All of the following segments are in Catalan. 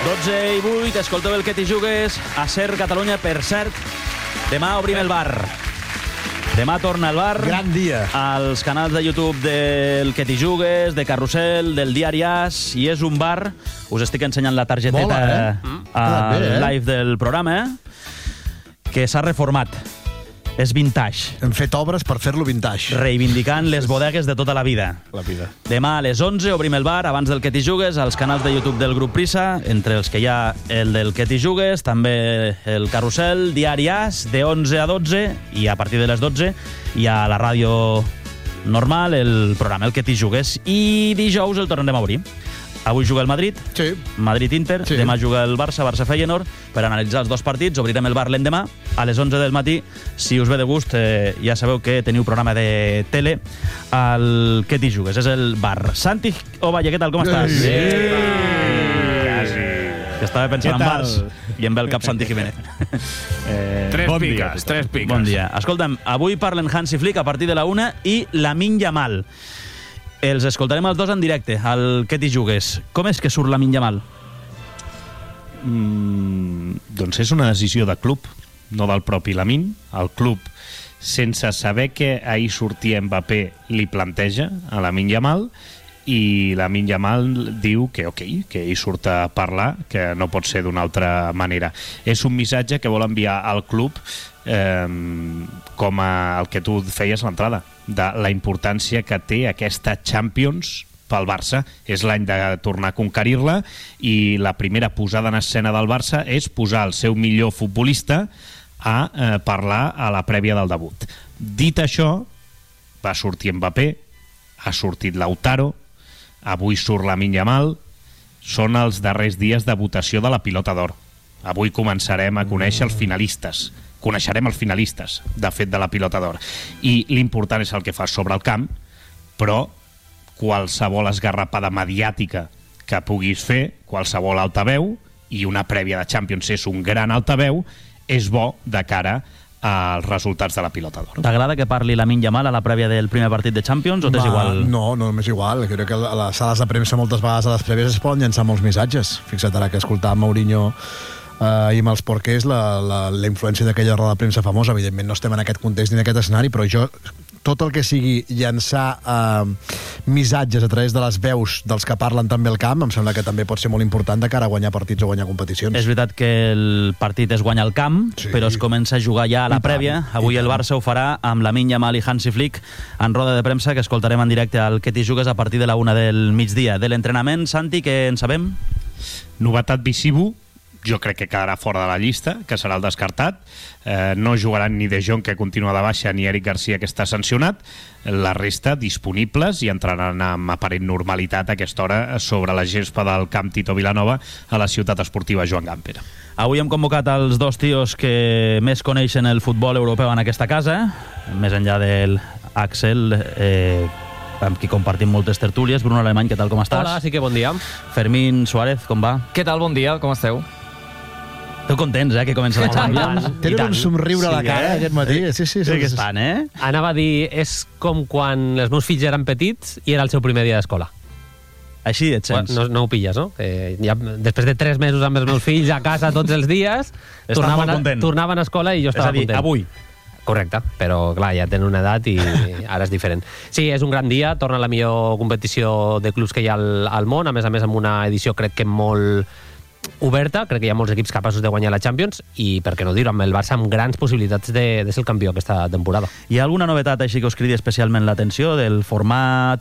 12:08, escolteu el que t'hi jugues a Ser Catalunya. Per cert, demà obrim el bar. Demà torna el bar. Gran dia. Als canals de YouTube del que t'hi jugues, de Carrusel, del Diari As, i és un bar, us estic ensenyant la targeteta al live del programa, que s'ha reformat. És vintage. Hem fet obres per fer-lo vintage. Reivindicant les bodegues de tota la vida. Demà a les 11 obrim el bar, abans del que t'hi jugues, als canals de YouTube del grup Prisa, entre els que hi ha el del que t'hi jugues, també el Carrusel, Diari As, de 11 a 12, i a partir de les 12 hi ha la ràdio normal, el programa El que t'hi jugues, i dijous el tornarem a obrir. Avui juga el Madrid, Madrid-Inter, demà juga el Barça, Barça-Feyenoord. Per analitzar els dos partits obrirem el bar l'endemà a les 11 del matí. Si us ve de gust, ja sabeu que teniu programa de tele al que t'hi jugues, és el bar. Santi Ovalle, què tal, com estàs? Que estava pensant en bars i em ve el cap Santi Jiménez. Tres piques. Bon dia. Escolta'm, avui parlen Hansi Flick a partir de la 1 i Lamine Yamal. Els escoltarem els dos en directe, al que t'hi jugues. Com és que surt Lamine Yamal? Doncs és una decisió de club, no del propi Lamine. El club, sense saber que ahir sortia Mbappé, li planteja a Lamine Yamal, i Lamine Yamal diu que que ell surt a parlar, que no pot ser d'una altra manera. És un missatge que vol enviar al club, com el que tu feies a l'entrada, de la importància que té aquesta Champions pel Barça. És l'any de tornar a conquerir-la, i la primera posada en escena del Barça és posar el seu millor futbolista a parlar a la prèvia del debut. Dit això, va sortir Mbappé, ha sortit Lautaro, avui surt Lamine Yamal. Són els darrers dies de votació de la Pilota d'Or. Avui començarem a conèixer els finalistes. Coneixerem els finalistes, de fet, de la Pilota d'Or. I l'important és el que fas sobre el camp, però qualsevol esgarrapada mediàtica que puguis fer, qualsevol altaveu, i una prèvia de Champions és un gran altaveu, és bo de cara als resultats de la Pilota d'Or. T'agrada que parli Lamine Yamal a la prèvia del primer partit de Champions, o t'és igual? No, m'és igual. Crec que a les sales de premsa moltes vegades a les prèvies es poden llançar molts missatges. Fixa't ara que escoltàvem Mourinho i amb els porquers, la influència d'aquella roda de premsa famosa. Evidentment no estem en aquest context ni en aquest escenari, però jo, tot el que sigui llançar missatges a través de les veus dels que parlen també al camp, em sembla que també pot ser molt important de cara a guanyar partits o guanyar competicions. És veritat que el partit es guanya al camp, però es comença a jugar ja a la prèvia. Avui el Barça ho farà amb Lamine Yamal i Hansi Flick en roda de premsa, que escoltarem en directe al que t'hi jugues a partir de la 1 del migdia. De l'entrenament, Santi, què en sabem? Novetat Visibu, jo crec que quedarà fora de la llista, que serà el descartat. No jugaran ni De Jong, que continua de baixa, ni Eric Garcia, que està sancionat. La resta disponibles i entraran amb aparent normalitat a aquesta hora sobre la gespa del camp Tito Vilanova a la ciutat esportiva Joan Gamper. Avui hem convocat els dos tios que més coneixen el futbol europeu en aquesta casa, més enllà del Axel, amb qui compartim moltes tertúlies. Bruno Alemany, què tal, com estàs? Hola, sí que bon dia. Fermín Suárez, com va? Què tal, bon dia, com esteu? Esteu contents, que comença la Champions? Tenen un somriure a la cara aquest matí. Sí que estan, Anava a dir, és com quan els meus fills eren petits i era el seu primer dia d'escola. Així et sents? No ho pilles, no? Ja, després de 3 mesos amb els meus fills a casa tots els dies, tornaven a escola i jo estava content. És a dir, avui. Correcte, però clar, ja tenen una edat i ara és diferent. Sí, és un gran dia, torna la millor competició de clubs que hi ha al món, a més amb una edició crec que molt oberta, crec que hi ha molts equips capaços de guanyar la Champions i, per què no dir-ho, amb el Barça amb grans possibilitats de ser el campió aquesta temporada. Hi ha alguna novetat així que us cridi especialment l'atenció, del format,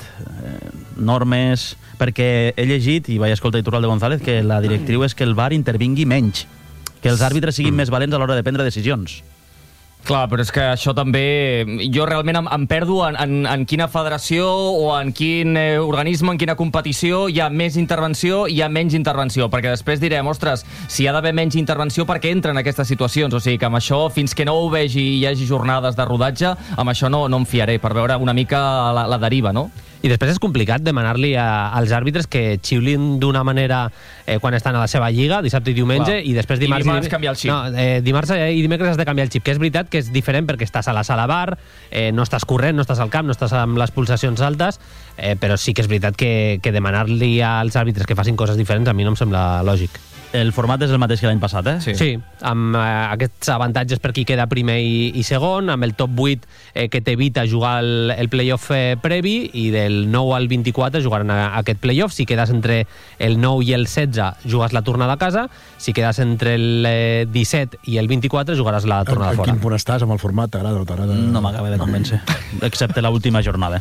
normes? Perquè he llegit, i vaig escoltar Iturralde González, que la directriu és que el VAR intervingui menys, que els àrbitres siguin més valents a l'hora de prendre decisions. Clar, però és que això també... Jo realment em perdo en quina federació o en quin organisme, en quina competició hi ha més intervenció i hi ha menys intervenció, perquè després direm, ostres, si hi ha d'haver menys intervenció, per què entren aquestes situacions? O sigui, que amb això, fins que no ho vegi i hi hagi jornades de rodatge, amb això no em fiaré, per veure una mica la deriva, no? I després és complicat demanar-li als àrbitres que xiulin d'una manera quan estan a la seva lliga, dissabte i diumenge, i després dimarts canviar el xip. No, dimarts i dimecres has de canviar el xip, que és veritat que és diferent perquè estàs a la sala bar, no estàs corrent, no estàs al camp, no estàs amb les pulsacions altes, però sí que és veritat que demanar-li als àrbitres que facin coses diferents a mi no em sembla lògic. El format és el mateix que l'any passat, eh? Sí, amb aquests avantatges per qui queda primer i segon, amb el top 8 que t'evita jugar el playoff previ, i del 9 al 24 jugaran aquest playoff. Si quedes entre el 9 i el 16 jugues la tornada a casa, si quedes entre el 17 i el 24 jugaràs la tornada fora. En quin punt estàs amb el format? T'agrada o t'agrada? No m'acaba de convèncer, excepte l'última jornada.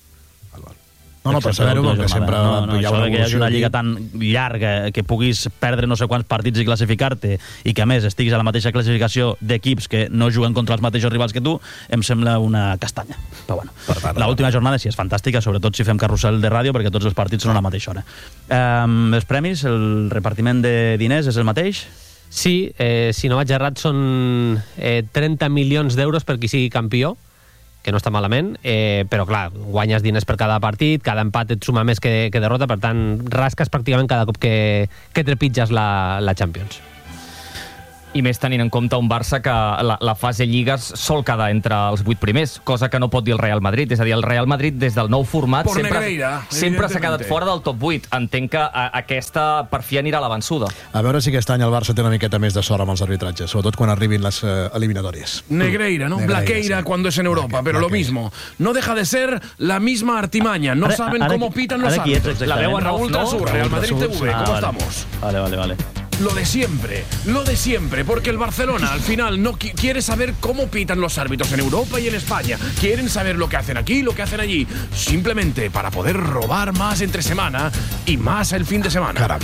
No, per saber-ho, perquè sempre hi ha una evolució. Una lliga tan llarga que puguis perdre no sé quants partits i classificar-te, i que a més estiguis a la mateixa classificació d'equips que no juguen contra els mateixos rivals que tu, em sembla una castanya. Però bueno, l'última jornada sí és fantàstica, sobretot si fem carrusel de ràdio, perquè tots els partits són a la mateixa hora. Els premis, el repartiment de diners és el mateix? Sí, si no vaig errat són 30 milions d'euros per qui sigui campió, que no està malament, però clar, guanyes diners per cada partit, cada empat et suma més que derrota, per tant, rasques pràcticament cada cop que trepitges la Champions. I més tenint en compte un Barça que la fase Lligues sol quedar entre els 8 primers, cosa que no pot dir el Real Madrid. És a dir, el Real Madrid, des del nou format, sempre s'ha quedat fora del top 8. Entenc que aquesta per fi anirà a la vençuda. A veure si aquest any el Barça té una miqueta més de sort amb els arbitratges, sobretot quan arribin les eliminatòries. Negreira, ¿no? Blaqueira cuando es en Europa, pero lo mismo. No deja de ser la misma artimaña. No saben cómo pitan los árbitros. La veu en Raúl Tasur, Real Madrid TV. ¿Cómo estamos? Vale. Lo de siempre, porque el Barcelona al final no quiere saber cómo pitan los árbitros en Europa y en España. Quieren saber lo que hacen aquí, lo que hacen allí, simplemente para poder robar más entre semana y más el fin de semana. Caram.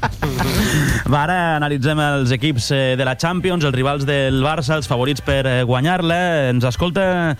Va, ara analitzem els equips de la Champions, els rivals del Barça, els favorits per guanyar-la. Ens escolta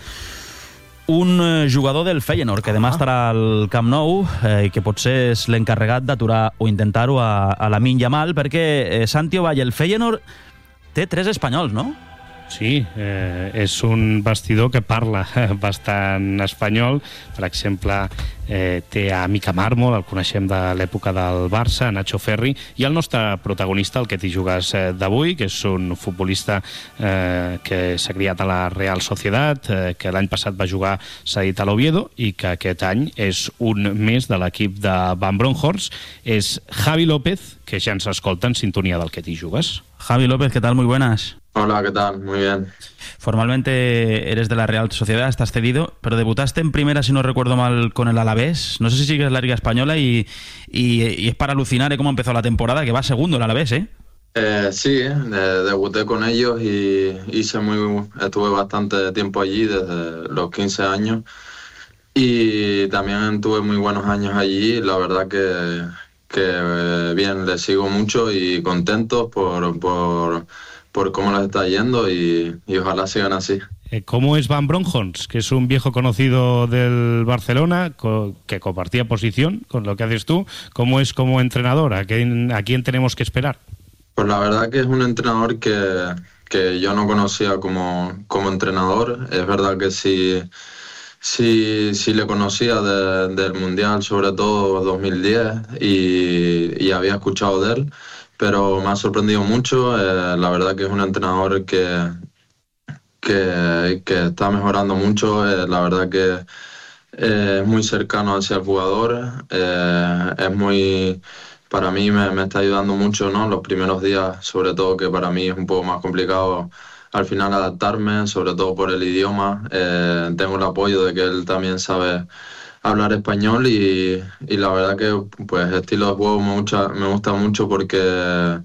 un jugador del Feyenoord que demà estarà al Camp Nou i que potser és l'encarregat d'aturar o intentar-ho a Lamine Yamal, perquè Santi Ovalle, el Feyenoord té 3 espanyols, no? Sí, és un vestidor que parla bastant espanyol. Per exemple, té a Mica Mármol, el coneixem de l'època del Barça, Nacho Ferri, i el nostre protagonista, el que t'hi jugues d'avui, que és un futbolista que s'ha criat a la Real Sociedad, que l'any passat va jugar cedit a l'Oviedo i que aquest any és un més de l'equip de Van Bronckhorst. És Javi López, que ja ens escolta en sintonia del que t'hi jugues. Javi López, ¿qué tal? Muy buenas. Hola, ¿qué tal? Muy bien. Formalmente eres de la Real Sociedad, estás cedido, pero debutaste en primera, si no recuerdo mal, con el Alavés. No sé si sigues la Liga Española y es para alucinar cómo empezó la temporada, que va segundo el Alavés, ¿eh? Sí, debuté con ellos y estuve bastante tiempo allí, desde los 15 años. Y también tuve muy buenos años allí. La verdad que bien, les sigo mucho y contentos por cómo les está yendo y ojalá sigan así. ¿Cómo es Van Bronckhorst, que es un viejo conocido del Barcelona, que compartía posición con lo que haces tú? ¿Cómo es como entrenador? ¿A quién tenemos que esperar? Pues la verdad que es un entrenador que yo no conocía como entrenador. Es verdad que sí le conocía del Mundial, sobre todo 2010, y había escuchado de él. Pero me ha sorprendido mucho. La verdad que es un entrenador que está mejorando mucho. La verdad que es muy cercano hacia el jugador. Para mí me está ayudando mucho, ¿no? Los primeros días, sobre todo, que para mí es un poco más complicado al final adaptarme, sobre todo por el idioma. Tengo el apoyo de que él también sabe hablar español y la verdad que pues el estilo de juego me gusta mucho porque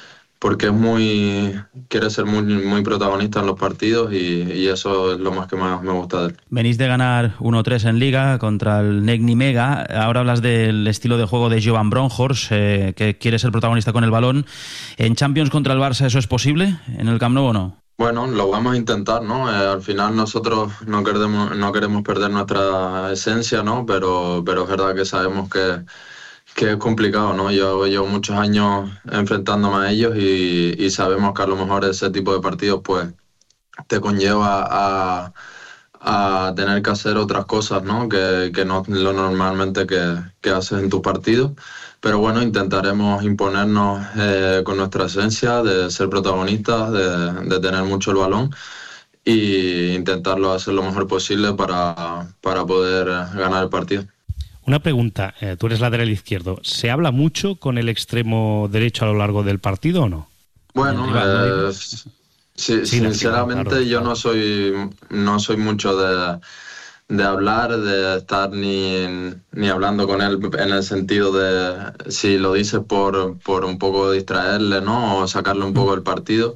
quiere ser muy protagonista en los partidos y eso es lo más que más me gusta de él. Venís de ganar 1-3 en Liga contra el Negni Mega. Ahora hablas del estilo de juego de Jovan Bronckhorst, que quiere ser protagonista con el balón. ¿En Champions contra el Barça eso es posible en el Camp Nou o no? Bueno, lo vamos a intentar, ¿no? Al final nosotros no queremos perder nuestra esencia, ¿no? Pero es verdad que sabemos que es complicado, ¿no? Yo llevo muchos años enfrentándome a ellos y sabemos que a lo mejor ese tipo de partidos pues te conlleva a tener que hacer otras cosas, ¿no? Que no lo normalmente que haces en tus partidos. Pero bueno, intentaremos imponernos con nuestra esencia de ser protagonistas, de tener mucho el balón e intentarlo hacer lo mejor posible para poder ganar el partido. Una pregunta, tú eres lateral izquierdo. ¿Se habla mucho con el extremo derecho a lo largo del partido o no? Bueno, sinceramente claro. Yo no soy mucho de hablar, de estar ni hablando con él en el sentido de si lo dices por un poco distraerle, ¿no? O sacarle un poco del partido.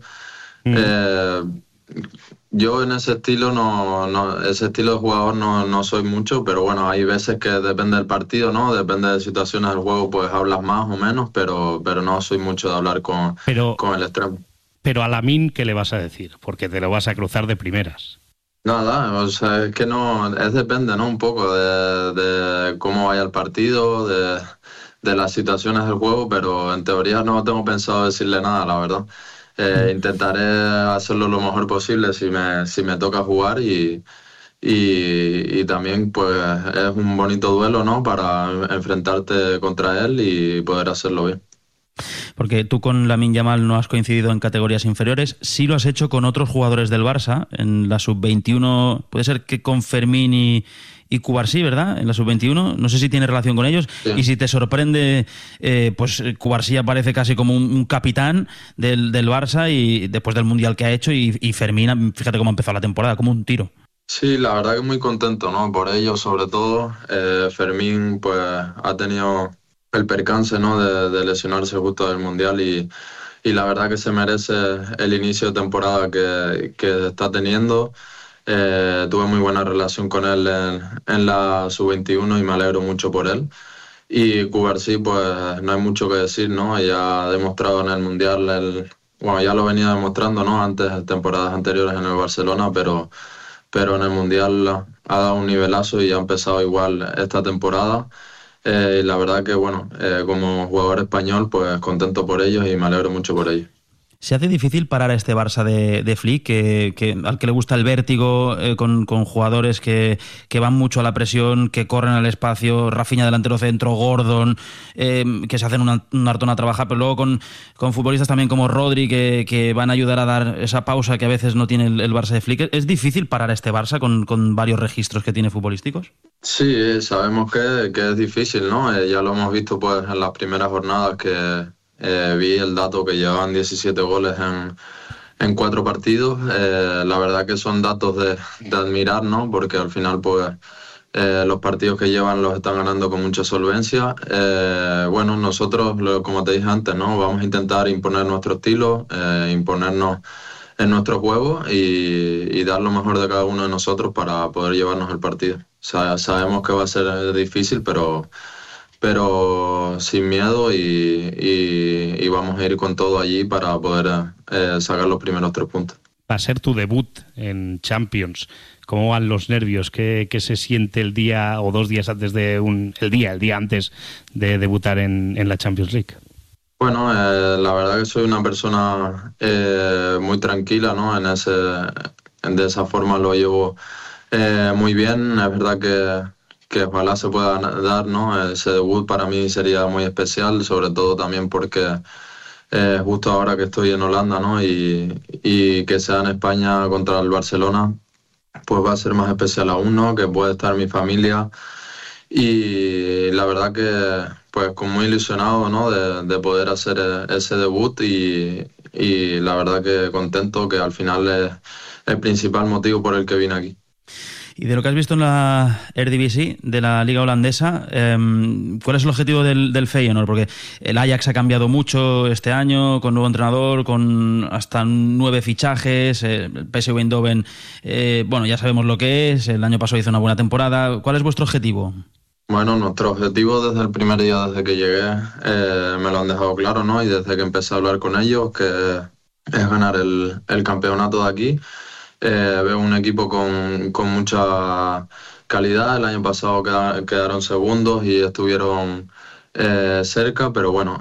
Yo en ese estilo ese estilo de jugador no soy mucho, pero bueno, hay veces que depende del partido, ¿no? Depende de situaciones del juego, pues hablas más o menos, pero no soy mucho de hablar con el extremo. Pero a Lamine, ¿qué le vas a decir? Porque te lo vas a cruzar de primeras. Nada, o sea, es que depende, ¿no? Un poco de cómo vaya el partido, de las situaciones del juego, pero en teoría no tengo pensado decirle nada, la verdad. Intentaré hacerlo lo mejor posible si me toca jugar y también pues es un bonito duelo, ¿no? Para enfrentarte contra él y poder hacerlo bien. Porque tú con Lamine Yamal no has coincidido en categorías inferiores, sí lo has hecho con otros jugadores del Barça, en la sub-21, puede ser que con Fermín y Cubarsí, ¿verdad? En la sub-21, no sé si tiene relación con ellos, sí. Y si te sorprende, pues Cubarsí aparece casi como un capitán del Barça y después del Mundial que ha hecho y Fermín, fíjate cómo ha empezado la temporada, como un tiro. Sí, la verdad que muy contento, ¿no? Por ello, sobre todo, Fermín pues ha tenido el percance, ¿no? de lesionarse justo del Mundial y la verdad que se merece el inicio de temporada que está teniendo. Tuve muy buena relación con él en la sub-21 y me alegro mucho por él. Y Cubarsí, pues no hay mucho que decir, ¿no? Ya ha demostrado en el Mundial, ya lo venía demostrando, ¿no? Antes, temporadas anteriores en el Barcelona, pero en el Mundial ha dado un nivelazo y ha empezado igual esta temporada. Y la verdad que, bueno, como jugador español, pues contento por ellos y me alegro mucho por ellos. ¿Se hace difícil parar a este Barça de Flick, al que le gusta el vértigo, con jugadores que van mucho a la presión, que corren al espacio, Rafinha delantero centro, Gordon, que se hacen una hartona a trabajar, pero luego con futbolistas también como Rodri, que van a ayudar a dar esa pausa que a veces no tiene el Barça de Flick? ¿Es difícil parar a este Barça con varios registros que tiene futbolísticos? Sí, sabemos que es difícil, ¿no? Ya lo hemos visto pues en las primeras jornadas que... vi el dato que llevaban 17 goles en 4 partidos. La verdad que son datos de admirar, ¿no? Porque al final pues los partidos que llevan los están ganando con mucha solvencia. Bueno, nosotros, como te dije antes, ¿no? Vamos a intentar imponer nuestro estilo, imponernos en nuestro juego y dar lo mejor de cada uno de nosotros para poder llevarnos el partido. O sea, sabemos que va a ser difícil, pero sin miedo y vamos a ir con todo allí para poder sacar los primeros 3 puntos. Va a ser tu debut en Champions. ¿Cómo van los nervios? ¿Qué se siente el día o 2 días antes el día antes de debutar en la Champions League? Bueno, la verdad que soy una persona muy tranquila, ¿no? De esa forma lo llevo muy bien. Es verdad que ojalá se pueda dar, ¿no? Ese debut para mí sería muy especial, sobre todo también porque justo ahora que estoy en Holanda, ¿no? Y que sea en España contra el Barcelona, pues va a ser más especial aún, ¿no? Que puede estar mi familia y la verdad que pues con muy ilusionado, ¿no? De poder hacer ese debut y la verdad que contento, que al final es el principal motivo por el que vine aquí. Y de lo que has visto en la Eredivisie, de la Liga Holandesa, ¿cuál es el objetivo del Feyenoord? Porque el Ajax ha cambiado mucho este año, con nuevo entrenador, con hasta 9 fichajes, el PSV Eindhoven, bueno, ya sabemos lo que es, el año pasado hizo una buena temporada. ¿Cuál es vuestro objetivo? Bueno, nuestro objetivo desde el primer día, desde que llegué, me lo han dejado claro, ¿no? Y desde que empecé a hablar con ellos, que es ganar el campeonato de aquí. Veo un equipo con mucha calidad. El año pasado quedaron segundos y estuvieron cerca, pero bueno,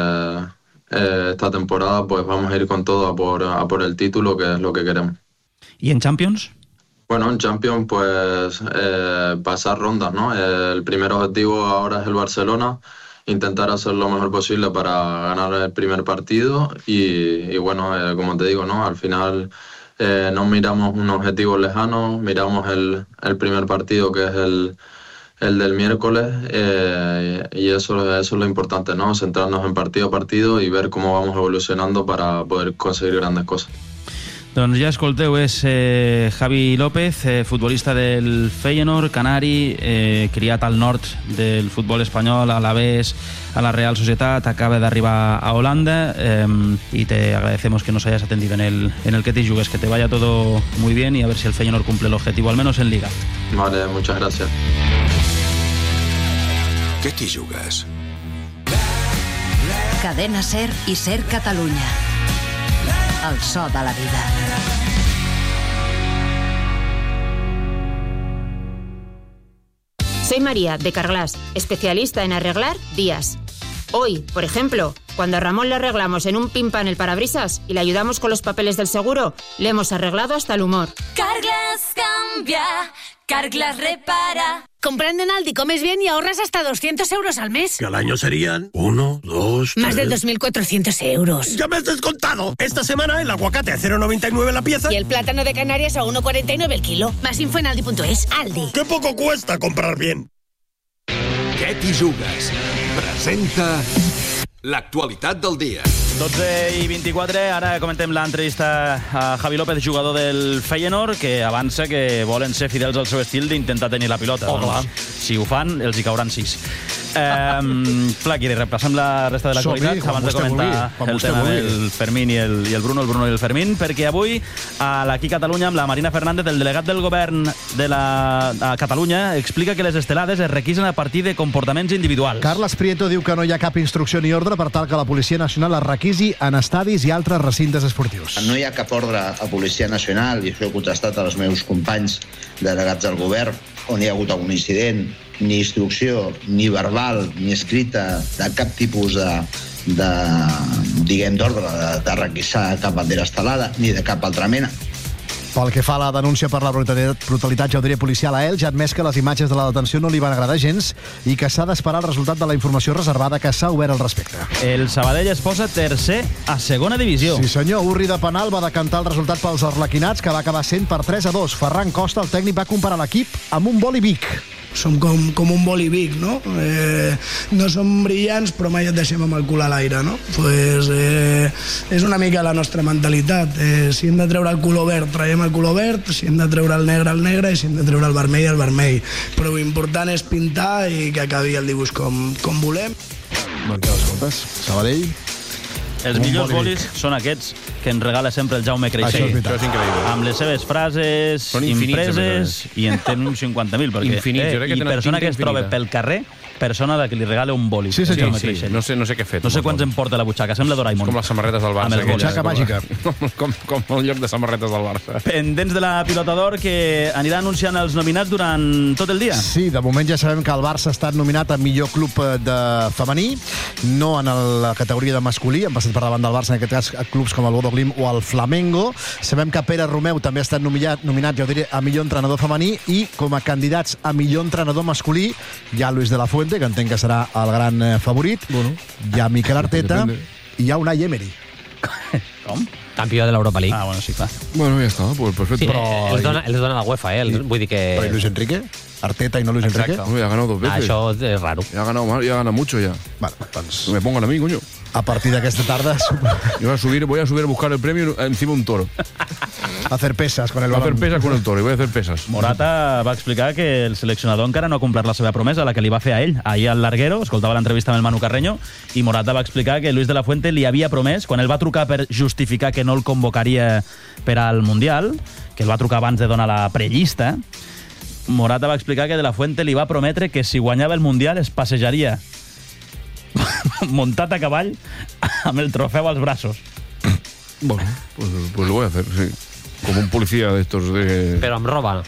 esta temporada pues vamos a ir con todo a por el título, que es lo que queremos. ¿Y en Champions? Bueno, en Champions pues pasar rondas, ¿no? El primer objetivo ahora es el Barcelona, intentar hacer lo mejor posible para ganar el primer partido y bueno, como te digo, ¿no? Al final no miramos un objetivo lejano, miramos el primer partido, que es el del miércoles, y eso es lo importante, ¿no? Centrarnos en partido a partido y ver cómo vamos evolucionando para poder conseguir grandes cosas. Doncs ja escolteu, és Javi López, futbolista del Feyenoord, canari, criat al nord del futbol espanyol, a l'Alavés, a la Real Sociedad, acaba d'arribar a Holanda, y te agradecemos que nos hayas atendido en el Que T'hi Jugues, que te vaya todo muy bien y a ver si el Feyenoord cumple el objetivo, al menos en Liga. Vale, muchas gracias. Que T'hi Jugues? Cadena SER i SER Catalunya. El so de la vida. Soy María, de Carglass, especialista en arreglar vías. Hoy, por ejemplo, cuando a Ramón le arreglamos en un pin-pan el parabrisas y le ayudamos con los papeles del seguro, le hemos arreglado hasta el humor. Carglass cambia, Carglass repara. Comprando en Aldi comes bien y ahorras hasta 200 euros al mes. Que al año serían 1, 2, 3... Más de 2.400 euros. ¡Ya me has descontado! Esta semana el aguacate a 0,99 la pieza. Y el plátano de Canarias a 1,49 el kilo. Más info en Aldi.es. Aldi. ¡Qué poco cuesta comprar bien! Que T'hi Jugues? Presenta l'actualitat del dia. 12:24, ara comentem l'entrevista a Javi López, jugador del Feyenoord, que avança que volen ser fidels al seu estil d'intentar tenir la pilota. Si ho fan, els hi cauran 6. Flaqui, repassem la resta de l'actualitat abans de comentar el tema del Fermín i el Bruno i el Fermín, perquè avui a l'Aquí Catalunya, amb la Marina Fernández, el delegat del govern a Catalunya, explica que les estelades es requisen a partir de comportaments individuals. Carles Prieto diu que no hi ha cap instrucció ni ordre per tal que la Policia Nacional es requisi en estadis i altres recintes esportius. No hi ha cap ordre a Policia Nacional, i això he contestat als meus companys delegats del govern, on hi ha hagut algun incident, ni instrucció, ni verbal, ni escrita, de cap tipus d'ordre de requisar cap bandera estelada, ni de cap altra mena. Pel que fa a la denúncia per la brutalitat, ja ho diria, policial a Elx, ha admès que les imatges de la detenció no li van agradar gens i que s'ha d'esperar el resultat de la informació reservada que s'ha obert al respecte. El Sabadell es posa tercer a segona divisió. Sí senyor, Urri de penal va decantar el resultat pels arlequinats, que va acabar sent per 3-2. Ferran Costa, el tècnic, va comparar l'equip amb un Boli Vic. Som com un Boli Vic, no? No som brillants, però mai et deixem amb el cul a l'aire, no? Pues, és una mica la nostra mentalitat. Si hem de treure el color verd, traiem el color verd, si hem de treure el negre, i si hem de treure el vermell. Però l'important és pintar i que acabi el dibuix com volem. Doncs ja escoltes, Sabadell... Els millors bolis són aquests que ens regala sempre el Jaume Creixell. Això és increïble. Amb les seves frases impreses i en tenen uns 50.000. Perquè, i persona que es troba pel carrer, persona a la que li regala un boli. Sí. No sé què ha fet. No sé quants em porta la butxaca, sembla Doraemon. Com les samarretes del Barça. La butxaca màgica. Com el lloc de samarretes del Barça. Pendents de la pilota d'or, que anirà anunciant els nominats durant tot el dia. Sí, de moment ja sabem que el Barça ha estat nominat a millor club de femení, no en la categoria de masculí, han passat per davant del Barça, en aquest cas, a clubs com el Bodo Glimt o el Flamengo. Sabem que Pere Romeu també ha estat nominat, jo diria, a millor entrenador femení, i com a candidats a millor entrenador masculí hi ha Luis de la Fuente, que entenc que serà el gran favorit, hi ha Mikel Arteta i hi ha Unai Emery. Com? Campió de l'Europa League. Ah, bueno, sí, clar. Bueno, ja està, pues perfecte. Sí, els dona la UEFA, vull dir que... Però Luis Enrique? Arteta y no Luis Enrique. Ya ha ganado 2 veces. Això és raro. Ya ha ganado mal, ya gana mucho ya. Vale, doncs... Me pongan a mí, coño. A partir d'aquesta tarda... Yo voy a subir a buscar el premio encima un toro. A hacer pesas con el balón. A hacer pesas con el toro, y voy a hacer pesas. Morata va explicar que el seleccionador encara no ha complert la seva promesa, la que li va fer a ell. Ahir al Larguero, escoltava l'entrevista amb el Manu Carreño, i Morata va explicar que Luis de la Fuente li havia promès, quan ell va trucar per justificar que no el convocaria per al Mundial, que el va trucar abans de donar la prellista, Morata va explicar que de la Fuente li va prometre que si guanyava el Mundial es passejaria montat a cavall amb el trofeu als braços. Bueno, pues lo voy a hacer, sí. Como un policía de estos de... Però amb roba.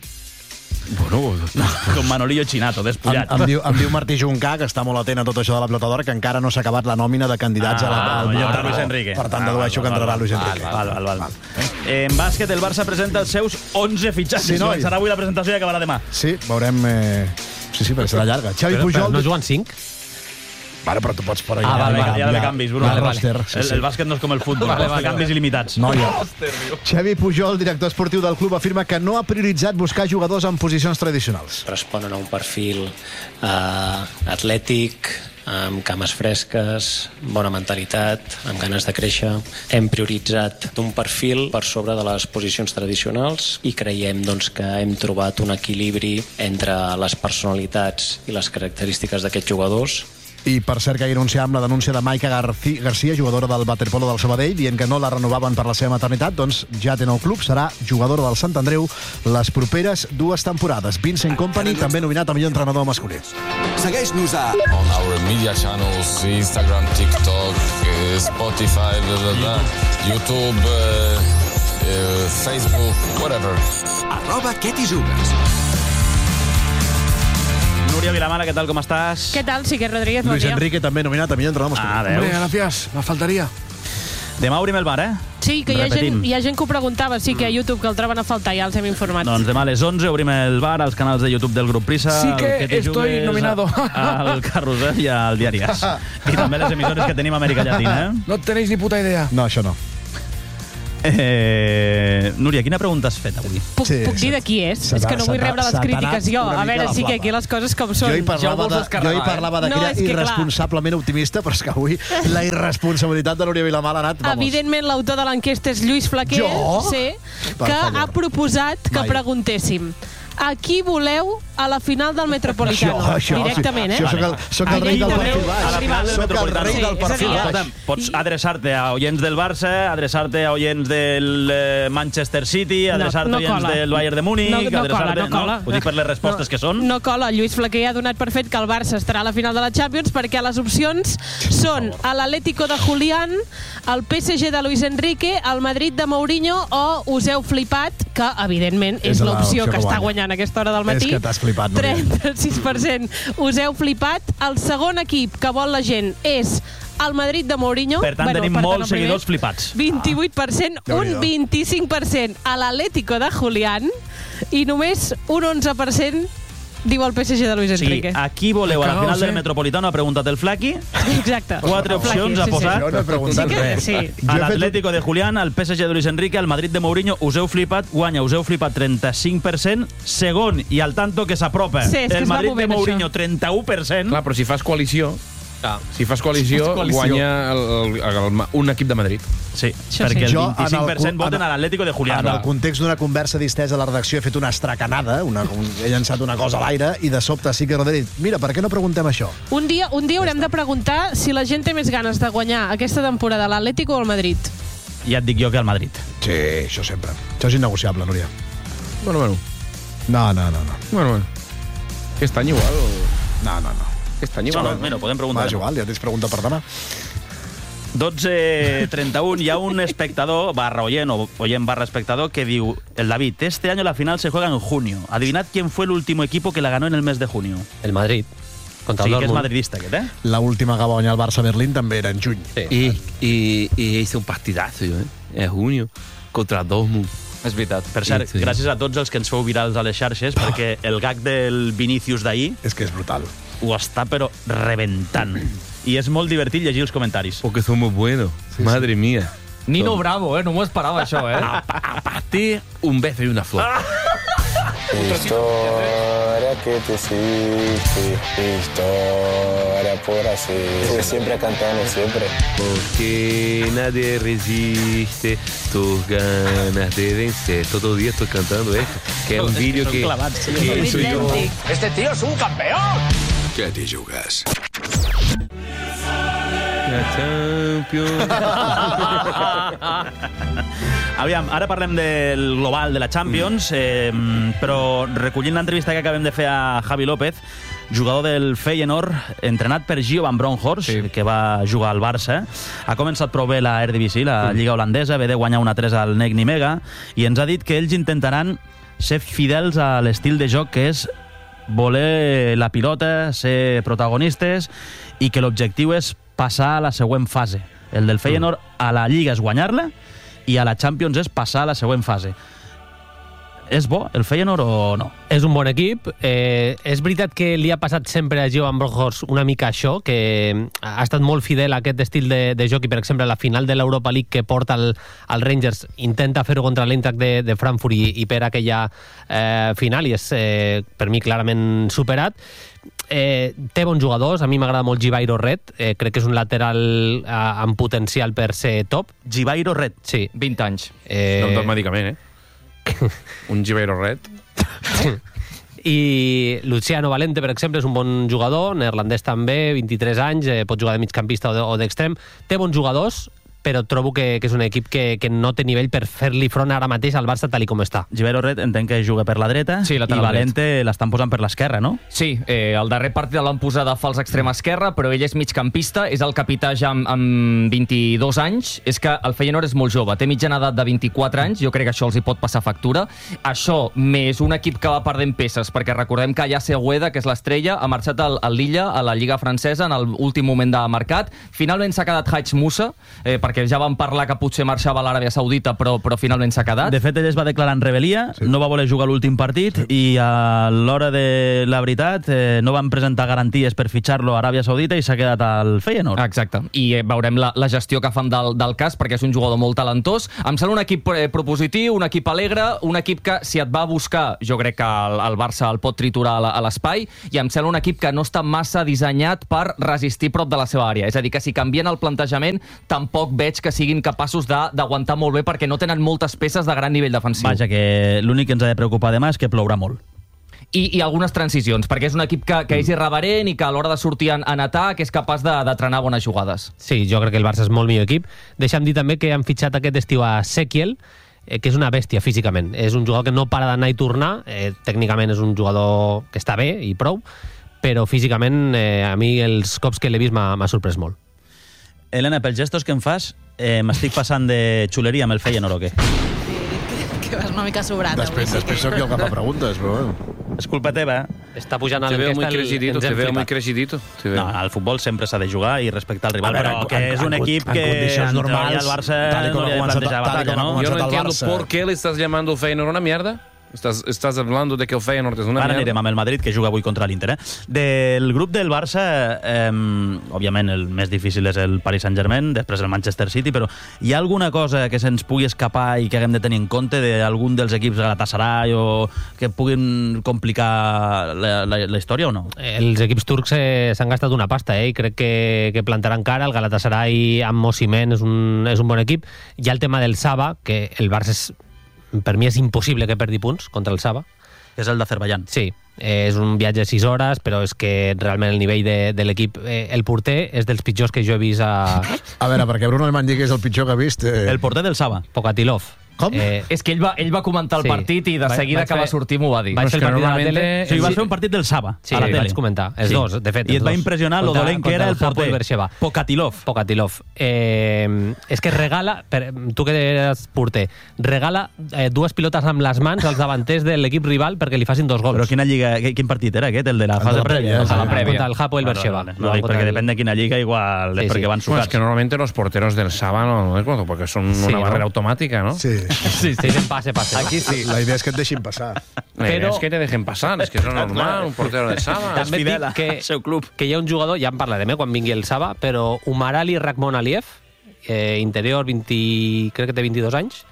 Bueno, com Manolillo Chinato, despullat. Em diu Martí Juncà, que està molt atent a tot això de la pilota d'or, que encara no s'ha acabat la nòmina de candidats al Luis Enrique. Per tant, dedueixo que entrarà Luis Enrique. Val. En bàsquet, el Barça presenta els seus 11 fitxatges. Serà avui la presentació i acabarà demà. Sí, veurem... Sí, perquè serà llarga. Xavi Pujol... No juguen 5? Vale, però tu pots posar ja de canvis, Bruno. El bàsquet no és com el futbol, de canvis il·limitats. No, ja. Xavi Pujol, director esportiu del club, afirma que no ha prioritzat buscar jugadors en posicions tradicionals. Responen a un perfil atlètic, amb cames fresques, bona mentalitat, amb ganes de créixer. Hem prioritzat un perfil per sobre de les posicions tradicionals i creiem que hem trobat un equilibri entre les personalitats i les característiques d'aquests jugadors. I per cert que ahir anunciàvem la denúncia de Maika García, jugadora del waterpolo del Sabadell, dient que no la renovaven per la seva maternitat, doncs ja té nou club, serà jugadora del Sant Andreu les properes 2 temporades. Vincent Kompany, també nominat a millor entrenador masculí. Segueix-nos a on our media channels, Instagram, TikTok, Spotify, YouTube, Facebook, whatever. @QueTiJugues. Núria Vilamala, què tal, com estàs? Què tal, Sique Rodríguez, bon Luis dia. Enrique també nominat a millor entrenador masculí. Hombre, gracias, me faltaría. Demà obrim el bar, Sí, que hi ha gent que ho preguntava, sí que a YouTube, que el troben a faltar, ja els hem informat. Doncs demà a les 11 obrim el bar als canals de YouTube del Grup Prisa. Sí que estoy nominado. Al Carrusel i al Diari As. I també les emissores que tenim a Amèrica Llatina, No tenéis ni puta idea. No, això no. Núria, quina pregunta has fet avui? Puc dir de qui és? És que no vull rebre les crítiques jo. A veure, sí que aquí les coses com són. Jo hi parlava d'aquella irresponsablement optimista, però és que avui la irresponsabilitat de Núria Vilamala ha anat... Evidentment, l'autor de l'enquesta és Lluís Flaquer, que ha proposat que preguntéssim a qui voleu a la final del Metropolitano. Directament, Soc el rei del perfil baix. A la final del Metropolitano. Soc el rei del perfil baix. Pots adreçar-te a oients del Barça, adreçar-te a oients del Manchester City, adreçar-te a oients del Bayern de Múnich... No cola. Ho dic per les respostes que són. No cola. Lluís Flaquer ha donat per fet que el Barça estarà a la final de la Champions perquè les opcions són l'Atlético de Julián, el PSG de Luis Enrique, el Madrid de Mourinho o us heu flipat, que evidentment és l'opció que està guanyant a aquesta hora del matí. És que t'has flipat, Núria. 36% us heu flipat. El segon equip que vol la gent és el Madrid de Mourinho. Per tant, tenim molts seguidors flipats. 28%, un 25% a l'Atlético de Julián i només un 11% diu el PSG de Luis Enrique. Sí, a qui voleu a la final del Metropolitano, ha preguntat el Flaqui. Exacte. 4 opcions ha posat. Jo no he preguntat res. A l'Atlético de Julián, al PSG de Luis Enrique, al Madrid de Mourinho, us heu flipat, guanya, us heu flipat 35%, segon i al tanto que s'apropa. El Madrid de Mourinho, 31%. Clar, però si fas coalició, guanya un equip de Madrid. Sí, perquè el 25% voten a l'Atlético de Julián. En el context d'una conversa distesa a la redacció he fet una estracanada, he llançat una cosa a l'aire i de sobte sí que Rodríguez, mira, per què no preguntem això? Un dia haurem de preguntar si la gent té més ganes de guanyar aquesta temporada l'Atlético o el Madrid. Ja et dic jo que el Madrid. Sí, això sempre. Això és innegociable, Núria. Bueno. No. Bueno. Aquest any igual. No. Aquest any igual. Bueno, podem preguntar. És igual, ja tens pregunta per demà. 12:31, hi ha un espectador, /oient o oient /espectador, que diu, el David, este año la final se juega en junio. Adivinad quién fue el último equipo que la ganó en el mes de junio. El Madrid. Contra sí, el que és Dortmund. madridista, aquest, L'última que va guanyar el Barça-Berlín també era en juny. Sí. Y hice un partidazo, en junio, contra Dortmund. És veritat. Per cert, gràcies a tots els que ens feu virals a les xarxes, perquè el gag del Vinícius d'ahir... És que és brutal. Ho està, però, reventant. I és molt divertit llegir els comentaris. Porque somos buenos. Sí, madre mía. Nino Bravo, no m'ho esperava, això, A partir un beso y una flor. Historia que te hiciste, historia por así. Siempre cantando, siempre. Porque nadie resiste tus ganas de vencer. Todo día estoy cantando esto. Que es un vídeo que soy yo. Este tío es un campeón. Què t'hi jugues? Aviam, ara parlem del global de la Champions, però recollint l'entrevista que acabem de fer a Javi López, jugador del Feyenoord, entrenat per Gio van Bronckhorst, que va jugar al Barça. Ha començat prou bé la Eredivisie, la Lliga holandesa, ve de guanyar 1-3 al NEC Nimega, i ens ha dit que ells intentaran ser fidels a l'estil de joc que és voler la pilota, ser protagonistes, i que l'objectiu és passar a la següent fase. El del Feyenoord a la Lliga és guanyar-la i a la Champions és passar a la següent fase. és bo el Feyenoord o no? És un bon equip. És veritat que li ha passat sempre a Johan Bronckhorst una mica això, que ha estat molt fidel a aquest estil de joc i, per exemple, la final de l'Europa League que porta el Rangers intenta fer-ho contra l'Eintracht de Frankfurt i per aquella final, i és per mi clarament superat. Té bons jugadors, a mi m'agrada molt Givairo Red, crec que és un lateral amb potencial per ser top. Givairo Red? Sí. 20 anys. No tot medicament, Un Givairo Red. I Luciano Valente, per exemple, és un bon jugador, neerlandès també, 23 anys, pot jugar de migcampista o d'extrem. Té bons jugadors, però trobo que és un equip que no té nivell per fer-li front ara mateix al Barça tal com està. Givairo Red entenc que juga per la dreta, sí, i Valente l'estan posant per l'esquerra, no? Sí, el darrer partit l'han posat a fals extrem esquerra, però ell és migcampista, és el capità ja amb 22 anys. És que el Feyenoord és molt jove, té mitjana edat de 24 anys, jo crec que això els hi pot passar factura. Això, més un equip que va perdent peces, perquè recordem que Yace Gueda, que és l'estrella, ha marxat al Lilla, a la Lliga Francesa, en l'últim moment de mercat. Finalment s'ha quedat Haj Moussa, perquè ja vam parlar que potser marxava a l'Aràbia Saudita, però finalment s'ha quedat. De fet, ell es va declarar en rebel·lia, no va voler jugar l'últim partit, i a l'hora de la veritat no van presentar garanties per fitxar-lo a Aràbia Saudita i s'ha quedat al Feyenoord. Exacte, i veurem la gestió que fan del cas, perquè és un jugador molt talentós. Em sembla un equip propositiu, un equip alegre, un equip que, si et va a buscar, jo crec que el Barça el pot triturar a l'espai, i em sembla un equip que no està massa dissenyat per resistir prop de la seva àrea. És a dir, que si canvien el plantejament, tampoc veig que siguin capaços d'aguantar molt bé, perquè no tenen moltes peces de gran nivell defensiu. Vaja, que l'únic que ens ha de preocupar demà és que plourà molt. I algunes transicions, perquè és un equip que és irreverent i que a l'hora de sortir en atac és capaç de trenar bones jugades. Sí, jo crec que el Barça és molt millor equip. Deixa'm dir també que han fitxat aquest estiu a Sekiel, que és una bèstia físicament. És un jugador que no para d'anar i tornar, tècnicament és un jugador que està bé i prou, però físicament a mi els cops que l'he vist m'ha sorprès molt. Helena, pels gestos que em fas, m'estic passant de xuleria amb el Feyenoord o què? Que vas una mica sobrat. Després sóc jo el que fa preguntes, però bueno. És culpa teva. Està pujant a l'enquesta. Te veo muy crecidito. No, al futbol sempre s'ha de jugar i respectar el rival, però que és un equip que condicions normals, al Barça no li ha de plantejar batalla, ¿no? Yo no entiendo por qué le estás llamando Feyenoord una mierda. Estás hablando de que el Feyenoord és una mierda. Ara anirem amb el Madrid, que juga avui contra l'Inter. Del grup del Barça, òbviament el més difícil és el Paris Saint-Germain, després el Manchester City, però hi ha alguna cosa que se'ns pugui escapar i que haguem de tenir en compte d'algun dels equips Galatasaray o que puguin complicar la història o no? Els equips turcs s'han gastat una pasta, i crec que plantaran cara. El Galatasaray amb Osimhen és un bon equip. Hi ha el tema del Saba, que el Barça per mi és impossible que perdi punts contra el Saba. És el d'Azerbaiyán. Sí, és un viatge de 6 hores, però és que realment el nivell de l'equip... El porter és dels pitjors que jo he vist a... A veure, perquè Bruno Alemany digui que és el pitjor que ha vist... El porter del Saba. Pokatilov. Com? És que ell va comentar el partit i de seguida que va sortir m'ho va dir. Vaig fer el partit a la tele... Sí, vas fer un partit del Saba a la tele. Vaig comentar. Els dos, de fet. I et va impressionar lo dolent que era el porter. Pokatilov. És que regala, tu que eres porter, regala dues pilotes amb les mans als davanters de l'equip rival perquè li facin 2 gols. Però quina lliga, quin partit era aquest? El de la fase prèvia? Contra el Hapoel Beersheva. No, perquè depèn de quina lliga, igual, perquè van sucats. Es que normalmente los porteros del Saba no es porque son una barrera automática, ¿no? Sí. Sí, pase. Aquí sí. La idea és que et deixin passar. La idea és que te dejen passar, és que és normal, un portero del Saba. També et dic que hi ha un jugador, ja en parlarem quan vingui el Saba, però Umarali Rakhmonaliev, interior, crec que té 22 anys,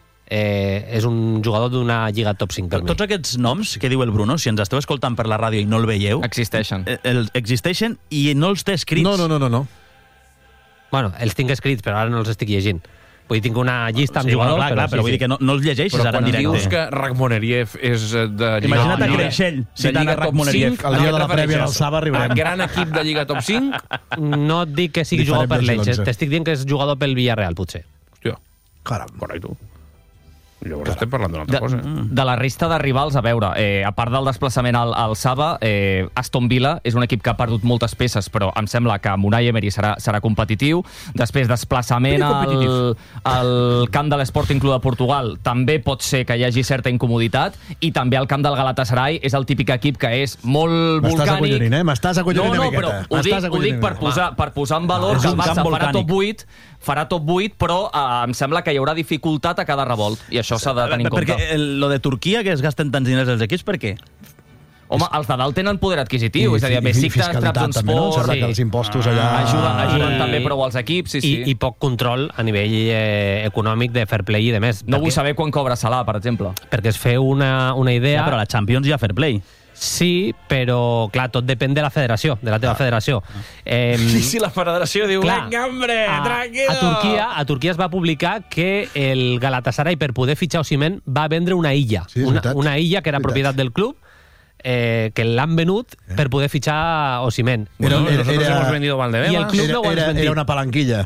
és un jugador d'una lliga top 5 per mi. Tots aquests noms que diu el Bruno, si ens esteu escoltant per la ràdio i no el veieu... Existeixen. Existeixen i no els té escrits. No. Bueno, els tinc escrits, però ara no els estic llegint. Vull dir, tinc una llista amb jugadors, però vull dir que no els llegeixis ara en directe. Però quan dius que Rakhmonaliev és de Lliga... Imagina't a Creixell citant a Rakhmonaliev. El dia de la prèvia del Saba arribarem. Gran equip de Lliga top 5? No et dic que sigui jugador per l'Elche, t'estic dient que és jugador pel Villarreal, potser. Hòstia, caram. Correcte. Llavors estem parlant d'una altra cosa. De la resta de rivals, a veure, a part del desplaçament al Saba, Aston Villa és un equip que ha perdut moltes peces, però em sembla que Unai Emery serà competitiu. Després, desplaçament al camp de l'Sporting Club de Portugal, també pot ser que hi hagi certa incomoditat, i també al camp del Galatasaray és el típic equip que és molt volcànic. M'estàs acollonint una miqueta. No, però ho dic per posar en valor que el Barça farà top 8 farà top 8, però em sembla que hi haurà dificultat a cada revolt, i això s'ha de tenir en compte. Perquè lo de Turquia, que es gasten tants diners els equips, per què? Home, els de dalt tenen poder adquisitiu, és a dir, Besiktas, Trabzonspor... Sembla que els impostos allà... Ajuden també prou als equips, sí. I poc control a nivell econòmic de fair play i de més. No vull saber quan cobra Salah, per exemple. Perquè es feu una idea... Però a la Champions hi ha fair play. Sí, però, clar, tot depèn de la federació, de la teva federació. I si la federació diu, venga, hombre, tranquilo! A Turquia es va publicar que el Galatasaray, per poder fitxar Osimhen, va vendre una illa. Una illa que era propietat del club, que l'han venut per poder fitxar Osimhen. Nosotros hemos vendido Valdebebas. Y el club no ho has vendido. Era una palanquilla.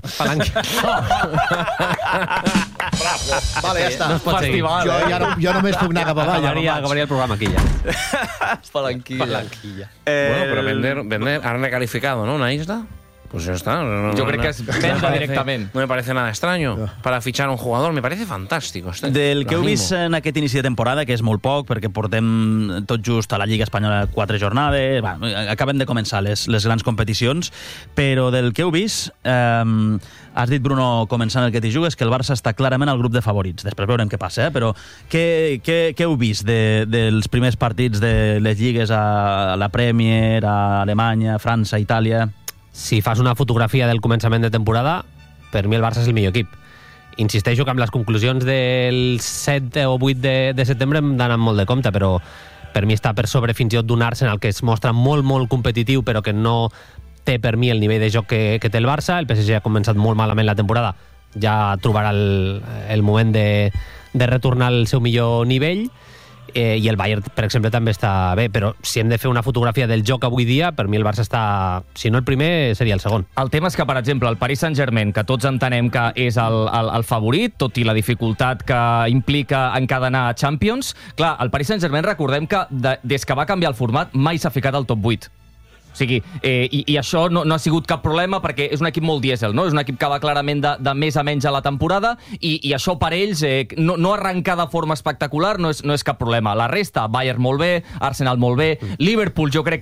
Vale, ja està. No es pot seguir. Jo només puc anar cap avall. Acabaria el programa aquí ja. Palanquilla. Bueno, pero vender, han recalificado, ¿no? Una isla. Pues ya está. Yo creo que es venda directamente. No me parece nada extraño para fichar a un jugador. Me parece fantástico. Del que heu vist en aquest inici de temporada, que és molt poc, perquè portem tot just a la Lliga Espanyola 4 jornades, acaben de començar les grans competicions, però del que heu vist, has dit, Bruno, començant el que t'hi jugues, que el Barça està clarament al grup de favorits. Després veurem què passa, però què heu vist dels primers partits de les lligues a la Premier, a Alemanya, França, Itàlia? Si fas una fotografia del començament de temporada, per mi el Barça és el millor equip. Insisteixo que amb les conclusions del 7 o 8 de setembre hem d'anar molt de compte, però per mi està per sobre fins i tot d'un Arsenal que es mostra molt, molt competitiu, però que no té per mi el nivell de joc que té el Barça. El PSG ha començat molt malament la temporada, ja trobarà el moment de retornar al seu millor nivell. I el Bayern, per exemple, també està bé, però si hem de fer una fotografia del joc avui dia, per mi el Barça està, si no el primer, seria el segon. El tema és que, per exemple, el Paris Saint-Germain, que tots entenem que és el favorit, tot i la dificultat que implica encadenar a Champions, clar, el Paris Saint-Germain, recordem que des que va canviar el format mai s'ha ficat al top 8. O sigui, i això no ha sigut cap problema perquè és un equip molt dièsel, no? És un equip que va clarament de més a menys a la temporada i això per ells, no arrencar de forma espectacular no és cap problema. La resta, Bayern molt bé, Arsenal molt bé, Liverpool jo crec que